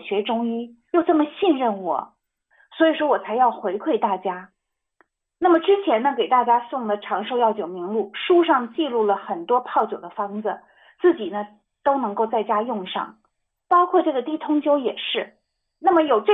学中医，又这么信任我，所以说我才要回馈大家。那么之前呢，给大家送的长寿药酒名录，书上记录了很多泡酒的方子，自己呢都能够在家用上，包括这个低通灸也是。那么有这